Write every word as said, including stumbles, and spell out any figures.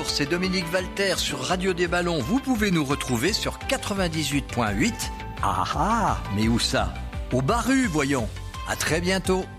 Bonjour, c'est Dominique Walter sur Radio des Ballons. Vous pouvez nous retrouver sur quatre-vingt-dix-huit point huit. Ah ah, mais où ça? Au Barru, voyons. À très bientôt.